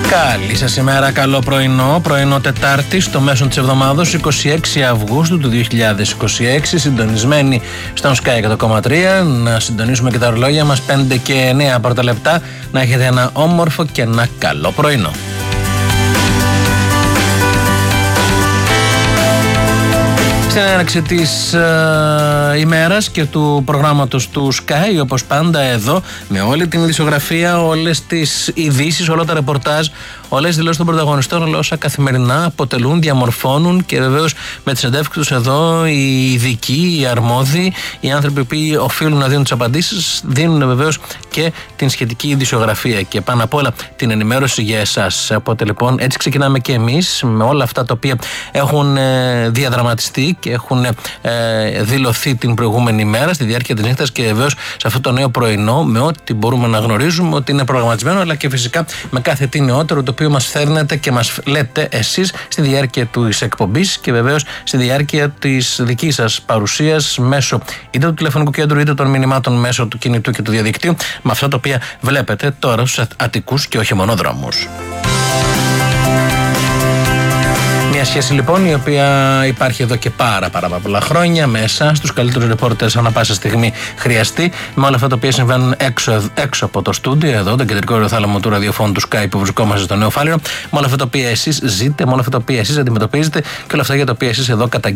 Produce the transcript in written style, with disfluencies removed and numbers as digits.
Καλή σας ημέρα, καλό πρωινό Τετάρτη στο μέσο της εβδομάδος 26 Αυγούστου του 2026, συντονισμένοι στον Sky 100,3. Να συντονίσουμε και τα ορολόγια μας 5 και 9 πρώτα λεπτά. Να έχετε ένα όμορφο και ένα καλό πρωινό. Στην έναρξη της ημέρας και του προγράμματος του Sky, όπως πάντα εδώ, με όλη την ειδησιογραφία, όλες τις ειδήσεις, όλα τα ρεπορτάζ, όλες τις δηλώσεις των πρωταγωνιστών, όλα όσα καθημερινά αποτελούν, διαμορφώνουν, και βεβαίως με τις συνεντεύξεις τους εδώ οι ειδικοί, οι αρμόδιοι, οι άνθρωποι που οφείλουν να δίνουν τις απαντήσεις, δίνουν βεβαίως και την σχετική ειδησιογραφία και πάνω απ' όλα την ενημέρωση για εσάς. Οπότε λοιπόν έτσι ξεκινάμε και εμείς με όλα αυτά τα οποία έχουν διαδραματιστεί και έχουν δηλωθεί την προηγούμενη μέρα στη διάρκεια της νύχτας, και βεβαίως σε αυτό το νέο πρωινό με ό,τι μπορούμε να γνωρίζουμε ότι είναι προγραμματισμένο, αλλά και φυσικά με κάθε τι νεότερο το οποίο μας φέρνετε και μας λέτε εσείς στη διάρκεια της εκπομπής και βεβαίως στη διάρκεια της δικής σας παρουσίας μέσω είτε του τηλεφωνικού κέντρου είτε των μηνυμάτων μέσω του κινητού και του διαδικτύου, με αυτά τα οποία βλέπετε τώρα στους Αττικούς και όχι μόνο δρόμους. Μια σχέση λοιπόν η οποία υπάρχει εδώ και πάρα πολλά χρόνια με εσάς, τους καλύτερους ρεπόρτερς ανά πάσα στιγμή χρειαστεί, με όλα αυτά τα οποία συμβαίνουν έξω από το στούντιο, εδώ, το κεντρικό αεροθάλαμο του ραδιοφώνου του Sky που βρισκόμαστε στο Νέο Φάληρο, με όλα αυτά τα οποία εσείς ζείτε, με όλα αυτά τα οποία εσείς αντιμετωπίζετε και όλα αυτά για τα οποία εσείς εδώ